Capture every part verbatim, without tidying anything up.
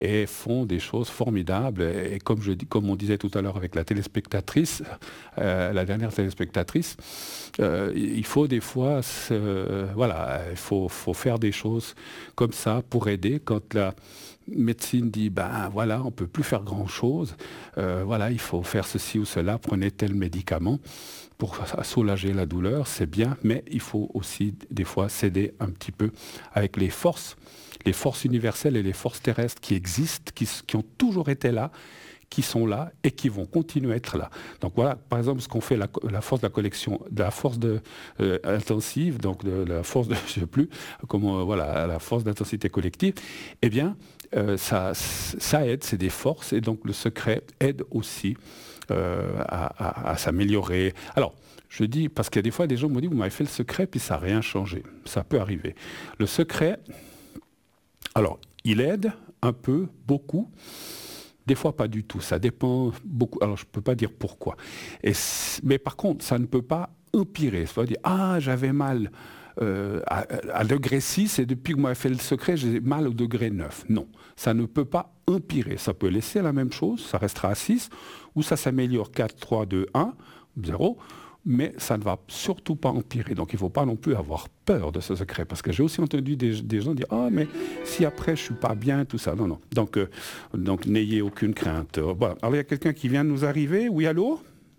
et font des choses formidables. Et, et comme, je, comme on disait tout à l'heure avec la téléspectatrice, euh, la dernière téléspectatrice, euh, il faut des fois, se, voilà, il faut, faut faire des choses comme ça pour aider quand la médecine dit, ben voilà, on ne peut plus faire grand-chose, euh, voilà, il faut faire ceci ou cela, prenez tel médicament pour soulager la douleur, c'est bien, mais il faut aussi des fois s'aider un petit peu avec les forces, les forces universelles et les forces terrestres qui existent, qui, qui ont toujours été là, qui sont là et qui vont continuer à être là. Donc voilà, par exemple, ce qu'on fait, la, la force de la collection, de la force de, euh, intensive, donc de, de la force de, je sais plus, comment, voilà, la force d'intensité collective, eh bien, euh, ça, ça aide, c'est des forces, et donc le secret aide aussi euh, à, à, à s'améliorer. Alors, je dis, parce qu'il y a des fois, des gens me disent, vous m'avez fait le secret, puis ça n'a rien changé. Ça peut arriver. Le secret, alors, il aide un peu, beaucoup. Des fois, pas du tout. Ça dépend beaucoup. Alors, je ne peux pas dire pourquoi. Et mais par contre, ça ne peut pas empirer. C'est-à-dire, ah, j'avais mal euh, à, à degré six et depuis que vous m'avez fait le secret, j'ai mal au degré neuf. Non, ça ne peut pas empirer. Ça peut laisser la même chose, ça restera à six, ou ça s'améliore quatre, trois, deux, un, zéro. Mais ça ne va surtout pas empirer. Donc il ne faut pas non plus avoir peur de ce secret. Parce que j'ai aussi entendu des, des gens dire « Ah, mais si après je ne suis pas bien, tout ça. » Non, non. Donc, euh, donc n'ayez aucune crainte. Euh, voilà. Alors il y a quelqu'un qui vient de nous arriver. Oui, allô?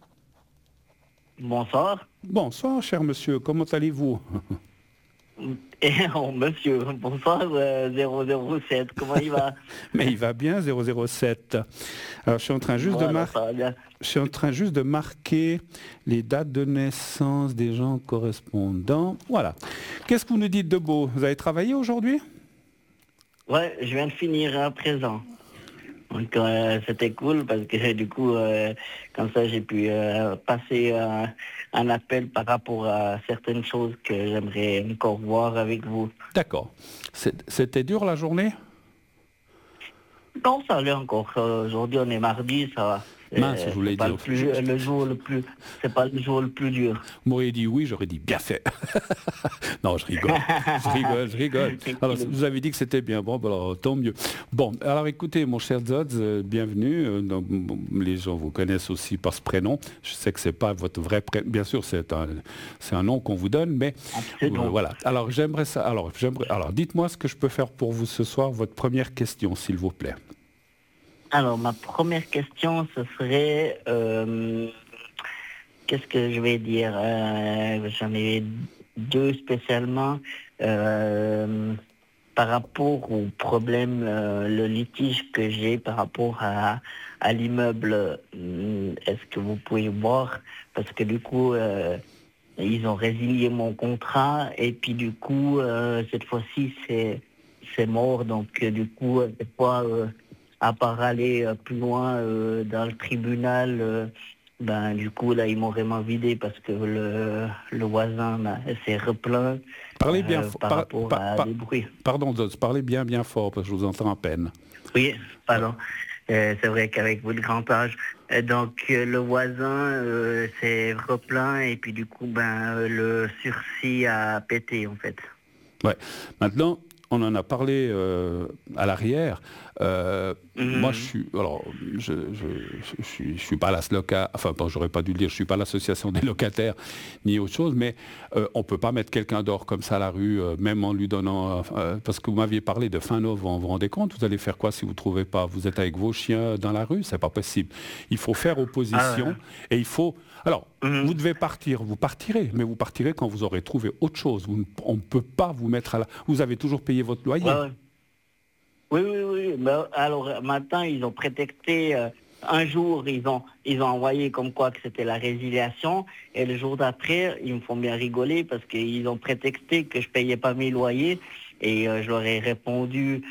Bonsoir. Bonsoir, cher monsieur. Comment allez-vous? Et, oh, monsieur, bonsoir, euh, zéro zéro sept, comment il va? Mais il va bien, zéro zéro sept. Alors je suis en train juste de Voilà, marquer. ça va bien. Je suis en train juste de marquer les dates de naissance des gens correspondants. Voilà. Qu'est-ce que vous nous dites de beau? Vous avez travaillé aujourd'hui? Ouais, je viens de finir à présent. Donc euh, c'était cool parce que du coup, euh, comme ça, j'ai pu euh, passer euh, un appel par rapport à certaines choses que j'aimerais encore voir avec vous. D'accord. C'est- C'était dur la journée? Non, ça allait encore. Euh, Aujourd'hui, on est mardi, ça va. Mince, je C'est voulais c'est pas dire. le plus, le jour le plus, c'est pas le jour le plus dur. Vous m'auriez dit oui, j'aurais dit bien fait. Non, je rigole. Je rigole, je rigole. Alors, vous avez dit que c'était bien. Bon, ben alors, tant mieux. Bon, alors écoutez, mon cher Zodz, euh, bienvenue. Euh, donc, bon, les gens vous connaissent aussi par ce prénom. Je sais que c'est pas votre vrai prénom. Bien sûr, c'est un, c'est un nom qu'on vous donne, mais euh, Absolument. voilà. Alors, j'aimerais ça. Alors, j'aimerais. Alors, dites-moi ce que je peux faire pour vous ce soir. Votre première question, s'il vous plaît. Alors, ma première question, ce serait, euh, qu'est-ce que je vais dire? Euh, J'en ai deux spécialement. Euh, par rapport au problème, euh, le litige que j'ai par rapport à, à l'immeuble, euh, est-ce que vous pouvez voir? Parce que du coup, euh, ils ont résilié mon contrat et puis du coup, euh, cette fois-ci, c'est c'est mort. Donc, euh, du coup, euh, cette fois, euh, à part aller euh, plus loin euh, dans le tribunal, euh, ben du coup, là, ils m'ont vraiment vidé parce que le, le voisin ben, s'est replaint Parlez bien euh, fort. par Par, rapport par- à par- des bruits. pardon, Zodz, parlez bien, bien fort, parce que je vous entends à peine. Oui, pardon. Euh, c'est vrai qu'avec votre grand âge, euh, donc euh, le voisin euh, s'est replaint et puis du coup, ben euh, le sursis a pété en fait. Ouais. Maintenant, on en a parlé euh, à l'arrière. Euh, moi, je Mhm. suis, alors, je, je, je, je suis, je suis pas la SLOCA, enfin, bon, j'aurais pas dû le dire, je suis pas l'association des locataires ni autre chose, mais euh, on peut pas mettre quelqu'un dehors comme ça à la rue, euh, même en lui donnant, euh, parce que vous m'aviez parlé de fin novembre. Vous vous rendez compte, vous allez faire quoi si vous trouvez pas? Vous êtes avec vos chiens dans la rue, c'est pas possible. Il faut faire Ah ouais. opposition et il faut, alors. Vous Mhm. devez partir, vous partirez, mais vous partirez quand vous aurez trouvé autre chose. Vous ne- on ne peut pas vous mettre à la... Vous avez toujours payé votre Ouais, loyer. ouais. Oui, oui, oui. Mais alors euh, maintenant, ils ont prétexté, euh, un jour, ils ont, ils ont envoyé comme quoi que c'était la résiliation, et le jour d'après, ils me font bien rigoler parce qu'ils ont prétexté que je payais pas mes loyers, et euh, je leur ai répondu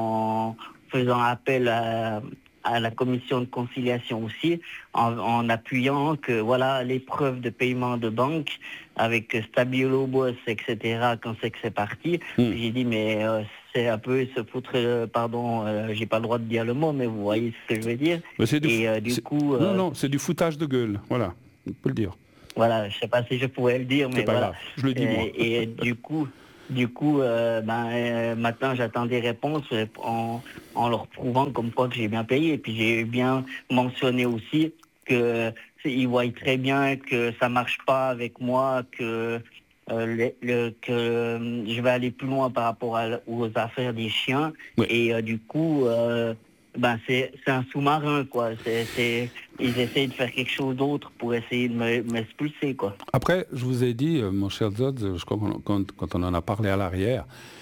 en faisant appel à, à la commission de conciliation aussi, en, en appuyant que voilà les preuves de paiement de banque avec Stabilo Boss, et cetera, quand c'est que c'est parti. Hmm. J'ai dit, mais euh, c'est un peu se foutre, euh, pardon, euh, j'ai pas le droit de dire le mot, mais vous voyez ce que je veux dire. Mais c'est du, fou- Et euh, du c'est- coup, non, euh, non, c'est du foutage de gueule. Voilà, on peut le dire. voilà, je sais pas si je pourrais le dire, C'est mais pas voilà. grave, je le dis moi. Et, et du coup, Du coup, euh, ben, euh, maintenant, j'attends des réponses euh, en, en leur prouvant comme quoi que j'ai bien payé. Et puis, j'ai bien mentionné aussi que c'est- ils voient très bien que ça marche pas avec moi, que, euh, le, le- que euh, je vais aller plus loin par rapport à l- aux affaires des chiens. Oui. Et euh, du coup, euh, ben, c'est c'est un sous-marin, quoi. C'est, c'est, ils essayent de faire quelque chose d'autre pour essayer de me- m'expulser, quoi. Après, je vous ai dit, euh, mon cher Zod, je crois qu'on- quand, quand on en a parlé à l'arrière,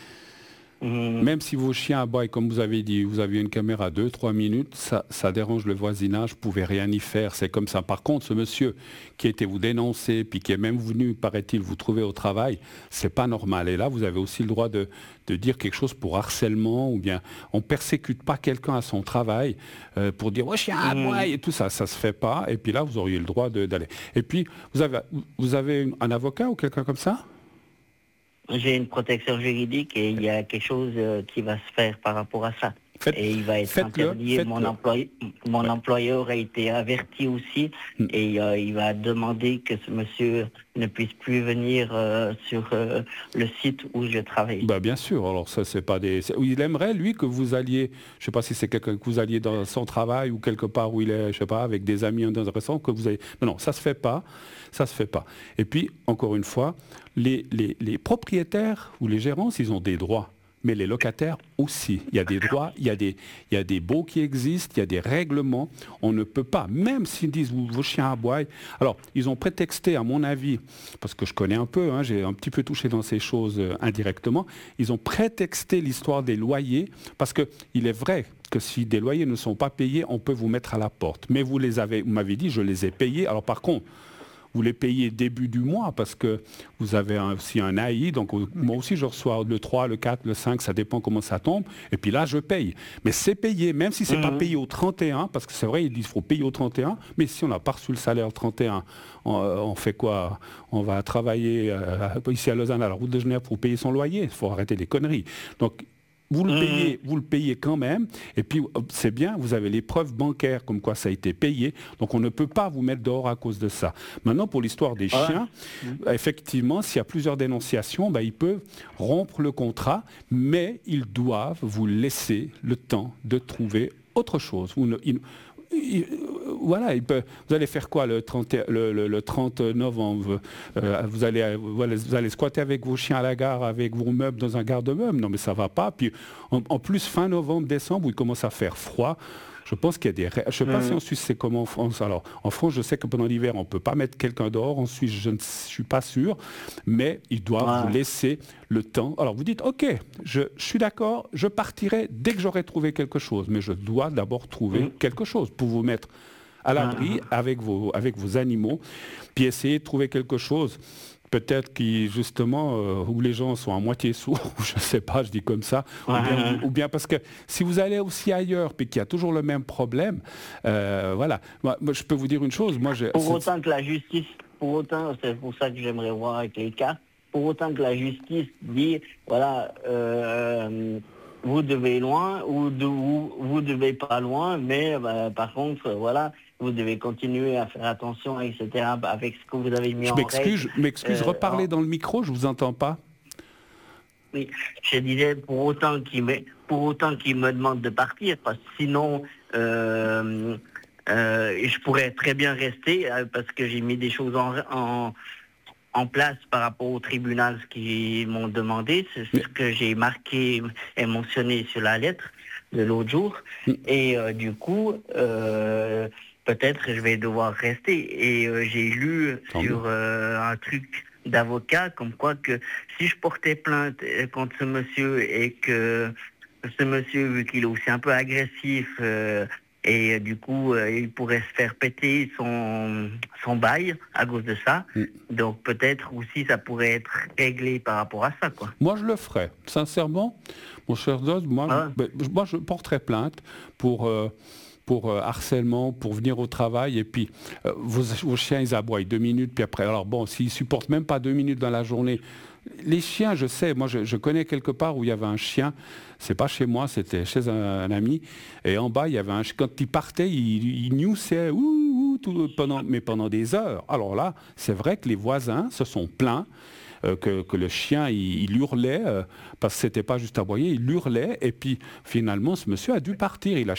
Mhm. même si vos chiens aboient, comme vous avez dit, vous avez une caméra deux trois minutes, ça, ça dérange le voisinage, vous ne pouvez rien y faire, c'est comme ça. Par contre, ce monsieur qui était vous dénoncer, puis qui est même venu, paraît-il, vous trouver au travail, c'est pas normal. Et là, vous avez aussi le droit de, de dire quelque chose pour harcèlement, ou bien on ne persécute pas quelqu'un à son travail euh, pour dire « ouais, chien aboie » Mhm. et tout ça, ça ne se fait pas. Et puis là, vous auriez le droit de- d'aller. Et puis, vous avez, vous avez un avocat ou quelqu'un comme ça? J'ai une protection juridique et il y a quelque chose euh, qui va se faire par rapport à ça. Faites, Et il va être faites-le, interdit. Mon, faites-le. employé, mon Ouais. employeur a été averti aussi Hmm. et euh, il va demander que ce monsieur ne puisse plus venir euh, sur euh, le site où je travaille. Bah bien sûr, alors ça c'est pas des... c'est- Il aimerait lui que vous alliez, je sais pas si c'est quelqu'un que vous alliez dans son travail ou quelque part où il est, je sais pas, avec des amis dans un restaurant, que vous avez... Non, non, ça se fait pas, ça se fait pas. Et puis, encore une fois, les, les, les propriétaires ou les gérants, ils ont des droits. Mais les locataires aussi. Il y a des droits, il y a des, il y a des baux qui existent, il y a des règlements. On ne peut pas, même s'ils disent vous, vos chiens aboient. Alors, ils ont prétexté, à mon avis, parce que je connais un peu, hein, j'ai un petit peu touché dans ces choses euh, indirectement, ils ont prétexté l'histoire des loyers, parce qu'il est vrai que si des loyers ne sont pas payés, on peut vous mettre à la porte. Mais vous les avez, vous m'avez dit, je les ai payés. Alors par contre, vous les payez début du mois parce que vous avez un- aussi un A I, donc euh, moi aussi je reçois le trois, le quatre, le cinq, ça dépend comment ça tombe, et puis là je paye. Mais c'est payé, même si c'est pas Mhm. payé au trente et un, parce que c'est vrai, ils disent qu'il faut payer au trente et un, mais si on n'a pas reçu le salaire le trente et un, on, euh, on fait quoi? On va travailler euh, ici à Lausanne, à la route de Genève, pour payer son loyer, il faut arrêter les conneries. Donc vous le Mhm. payez, vous le payez quand même, et puis c'est bien, vous avez les preuves bancaires comme quoi ça a été payé, donc on ne peut pas vous mettre dehors à cause de ça. Maintenant, pour l'histoire des Ouais. chiens, effectivement, s'il y a plusieurs dénonciations, ben, ils peuvent rompre le contrat, mais ils doivent vous laisser le temps de trouver autre chose. Vous ne- ils- ils- voilà, ils peuvent- vous allez faire quoi le trente, le, le- le trente novembre? Euh, vous, allez, euh, voilà, vous allez squatter avec vos chiens à la gare, avec vos meubles dans un garde-meuble? Non, mais ça va pas. Puis en, en plus, fin novembre, décembre, où il commence à faire froid, je pense qu'il y a des... ré- Je ne sais pas si Mhm. en Suisse c'est comme en France. Alors, en France, je sais que pendant l'hiver, on ne peut pas mettre quelqu'un dehors. En Suisse, je ne suis pas sûr. Mais ils doivent vous Ouais. laisser le temps. Alors, vous dites, OK, je, je suis d'accord, je partirai dès que j'aurai trouvé quelque chose. Mais je dois d'abord trouver Mhm. quelque chose pour vous mettre à l'abri Ah. avec vos, avec vos animaux, puis essayer de trouver quelque chose, peut-être qui, justement, euh, où les gens sont à moitié sourds, ou je ne sais pas, je dis comme ça, ou bien, Ouais. ou bien parce que si vous allez aussi ailleurs, puis qu'il y a toujours le même problème, euh, voilà. Moi, moi, je peux vous dire une chose, moi, j'ai... Pour c'est- autant que la justice, pour autant, c'est pour ça que j'aimerais voir avec les cas, pour autant que la justice dit, voilà, euh, vous devez loin ou de, vous, vous devez pas loin, mais bah, par contre, voilà, vous devez continuer à faire attention, et cetera, avec ce que vous avez mis je en m'excuse, règle. je m'excuse, Euh, reparlez en- dans le micro, je vous entends pas. oui, je disais, pour autant qu'il me, pour autant qu'il me demande de partir, parce que sinon, euh, euh, je pourrais très bien rester, euh, parce que j'ai mis des choses en, en, en place par rapport au tribunal, ce qu'ils m'ont demandé, c'est Mais- ce que j'ai marqué et mentionné sur la lettre de l'autre jour. Mm. Et euh, du coup, euh, peut-être je vais devoir rester. Et euh, j'ai lu Tant sur mieux. euh, un truc d'avocat comme quoi que si je portais plainte euh, contre ce monsieur et que ce monsieur, vu qu'il est aussi un peu agressif, euh, et euh, du coup, euh, il pourrait se faire péter son, son bail à cause de ça. Mm. Donc peut-être aussi ça pourrait être réglé par rapport à ça, quoi. Moi, je le ferai. Sincèrement, mon cher Doz, moi, Ah. ben, moi, je porterai plainte pour, euh, pour euh, harcèlement, pour venir au travail. Et puis, euh, vos, vos chiens, ils aboient deux minutes. Puis après, alors bon, s'ils supportent même pas deux minutes dans la journée. Les chiens, je sais, moi, je, je connais quelque part où il y avait un chien. C'est pas chez moi, c'était chez un, un ami. Et en bas, il y avait un chien. Quand il partait, il, il gnousait, ouh, ouh, tout, pendant, mais pendant des heures. Alors là, c'est vrai que les voisins se sont plaints. euh, que, que le chien, il, il hurlait, euh, parce que c'était pas juste aboyer, il hurlait, et puis finalement, ce monsieur a dû partir. Il a